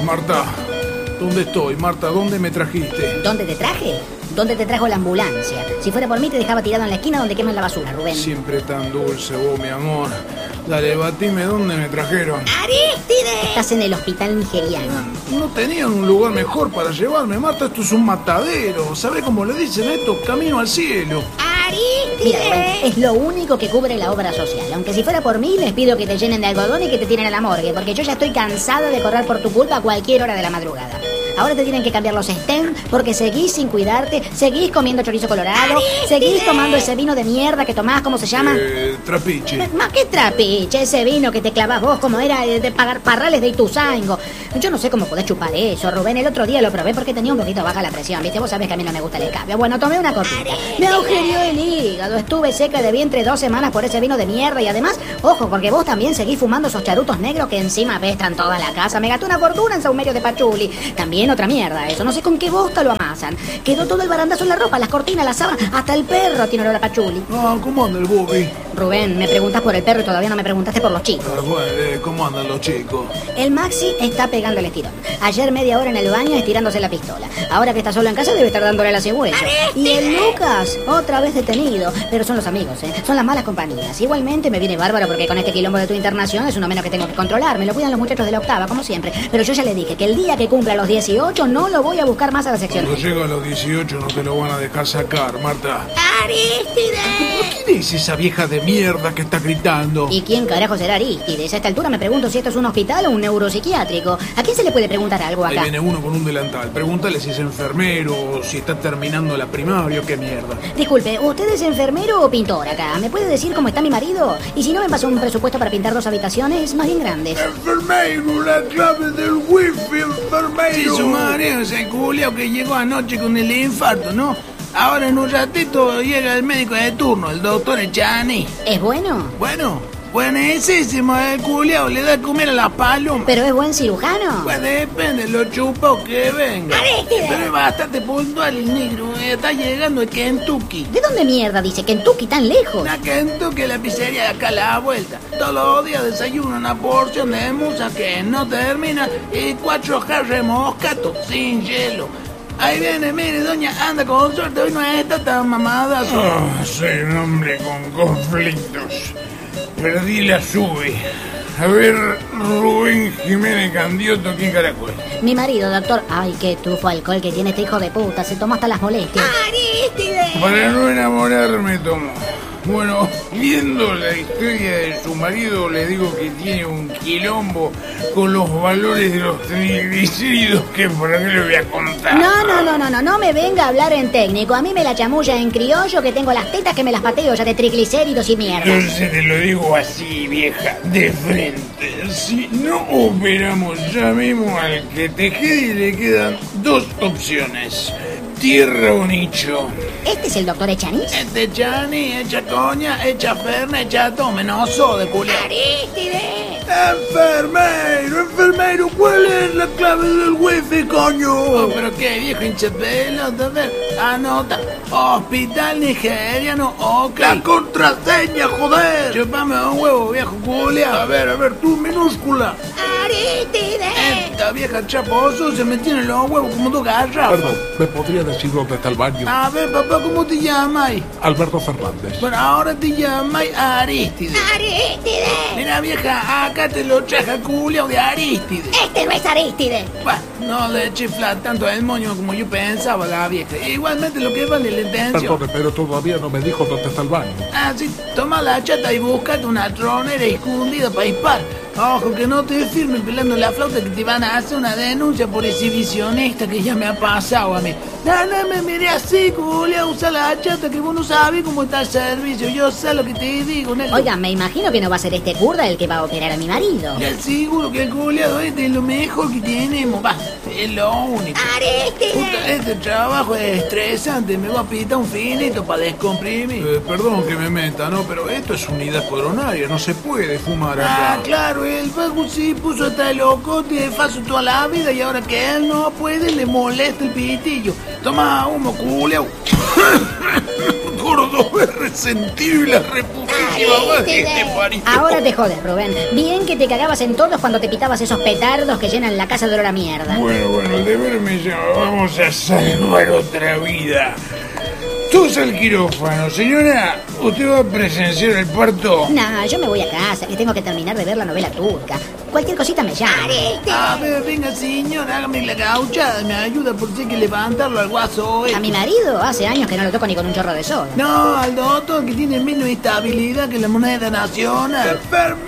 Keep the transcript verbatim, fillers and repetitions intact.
Marta, ¿dónde estoy? Marta, ¿dónde me trajiste? ¿Dónde te traje? ¿Dónde te trajo la ambulancia? Si fuera por mí te dejaba tirado en la esquina donde queman la basura, Rubén. Siempre tan dulce vos, mi amor. Dale, batime, ¿dónde me trajeron? ¡Arístide! Estás en el hospital nigeriano. No tenían un lugar mejor para llevarme, Marta. Esto es un matadero. ¿Sabés cómo le dicen esto? Camino al cielo. Mira, Rubén, es lo único que cubre la obra social. Aunque si fuera por mí, les pido que te llenen de algodón y que te tiren a la morgue, porque yo ya estoy cansada de correr por tu culpa a cualquier hora de la madrugada. Ahora te tienen que cambiar los stents porque seguís sin cuidarte, seguís comiendo chorizo colorado, seguís tomando ese vino de mierda que tomás, ¿cómo se llama? Eh, trapiche. ¿Más qué trapiche? Ese vino que te clavás vos como era de pagar parrales de Ituzaingo. Yo no sé cómo podés chupar eso, Rubén. El otro día lo probé porque tenía un poquito baja la presión, ¿viste? Vos sabés que a mí no me gusta el escabio. Bueno, tomé una copita. Me agujereó el hígado. Estuve seca de vientre dos semanas por ese vino de mierda. Y además, ojo, porque vos también seguís fumando esos charutos negros que encima apestan toda la casa. Me gasté una fortuna en saumerio de pachuli. También otra mierda eso. No sé con qué bosta lo amasan. Quedó todo el barandazo en la ropa, las cortinas, las sábanas. Hasta el perro tiene olor a pachuli. Ah, ¿cómo anda el Bobby? Rubén, me preguntas por el perro y todavía no me preguntaste por los chicos. Ah, bueno, eh, ¿cómo andan los chicos? El Maxi está pegando el estirón. Ayer media hora en el baño estirándose la pistola. Ahora que está solo en casa debe estar dándole la cigüeña. Y el Lucas, otra vez detenido. Pero son los amigos, ¿eh? Son las malas compañías. Igualmente me viene bárbaro porque con este quilombo de tu internación es uno menos que tengo que controlar. Me lo cuidan los muchachos de la octava, como siempre. Pero yo ya le dije que el día que cumpla los dieciocho no lo voy a buscar más a la sección. Cuando llega a los dieciocho no te lo van a dejar sacar, Marta. ¡Arístide! ¿Quién es esa vieja de mierda que está gritando? ¿Y quién carajo será Arístides? A esta altura me pregunto si esto es un hospital o un neuropsiquiátrico. ¿A quién se le puede preguntar algo acá? Ahí viene uno con un delantal. Pregúntale si es enfermero o si está terminando la primaria o qué mierda. Disculpe, ¿usted es enfermero o pintor acá? ¿Me puede decir cómo está mi marido? Y si no me pasó un presupuesto para pintar dos habitaciones más bien grandes. Enfermero, la clave del wifi, enfermero. Sí, su madre, ese culiao que llegó anoche con el infarto, ¿no? Ahora en un ratito llega el médico de turno, el doctor Echani. ¿Es bueno? Bueno, buenísimo, el culiao le da a comer a las palomas. ¿Pero es buen cirujano? Pues depende, lo chupo que venga. Pero es bastante puntual el negro, está llegando a Kentucky. ¿De dónde mierda dice Kentucky tan lejos? La Kentucky, la pizzería de acá a la vuelta. Todos los días desayuno una porción de musa que no termina y cuatro jarras de moscato sin hielo. Ahí viene, mire, doña, anda con suerte, hoy no está tan mamada. Oh, soy un hombre con conflictos. Perdí la sube. A ver, Rubén Jiménez Candioto, ¿quién carajo es? Mi marido, doctor. Ay, qué tufo alcohol que tiene este hijo de puta. Se toma hasta las molestias. ¡Arístide! Para no enamorarme, tomo. Bueno, viendo la historia de su marido, le digo que tiene un quilombo con los valores de los triglicéridos que por qué le voy a contar. No, no, no, no, no, no me venga a hablar en técnico. A mí me la chamulla en criollo que tengo las tetas que me las pateo ya de triglicéridos y mierda. Entonces te lo digo así, vieja, de frente. Si no operamos ya mismo al que te quede y le quedan dos opciones. Tierra o nicho. ¿Este es el doctor Echanís? Este Chani, echa coña, echa ferna, echa tome, no so de culiao. ¡Arístide! Enfermero, enfermero, ¿cuál es la clave del wifi, coño? Oh, pero qué viejo hinchapelo, a ver, anota. Hospital nigeriano, ok. La contraseña, joder. Chupame un huevo, viejo culiao. A ver, a ver, tú minúscula. ¡Arístide! Esta vieja chaposo se me tiene los huevos como dos garrafas. Perdón, ¿me podría decir dónde está el baño? A ver, papá, ¿cómo te llamas? Alberto Fernández. Bueno, ahora te llamas Arístide. ¡Arístide! Mira, vieja, acá te lo traje culiao de Arístide. ¡Este no es Arístide! Bueno, no le chifla tanto el moño como yo pensaba la vieja. Igualmente lo que vale la intención. Perdone, pero todavía no me dijo dónde está el baño. Ah, sí, toma la chata y búscate una tronera escondida para disparar. Ojo, que no te firmen pelando la flauta que te van a hacer una denuncia por exhibicionista que ya me ha pasado a mí. No, no me miré así, culia, usa la chata que vos no sabes cómo está el servicio. Yo sé lo que te digo, negro. Oiga, me imagino que no va a ser este curda el que va a operar a mi marido. Ya seguro que el culiado este es lo mejor que tenemos. Va, es lo único. ¡Arístide! Puta, este trabajo es estresante. Me va a pitar un finito para descomprimir. Eh, perdón que me meta, ¿no? Pero esto es unidad coronaria, no se puede fumar acá. Ah, claro, el Paco sí puso hasta el locote de faso toda la vida y ahora que él no puede le molesta el pitillo. Tomá, humo, culeo. Córdoba resentido y la reputísima madre que te parió. Ahora te jodes, Rubén. Bien que te cagabas en todos cuando te pitabas esos petardos que llenan la casa de olor a mierda. Bueno, bueno, de verme ya vamos a salvar otra vida. Todos al quirófano. Señora, ¿usted va a presenciar el parto? No, yo me voy a casa, que tengo que terminar de ver la novela turca. Cualquier cosita me llama. A ver, venga, señor, hágame la gauchada. Me ayuda por si hay que levantarlo al guaso. A mi marido hace años que no lo toco ni con un chorro de soda. No, al doctor que tiene menos estabilidad que la moneda nacional.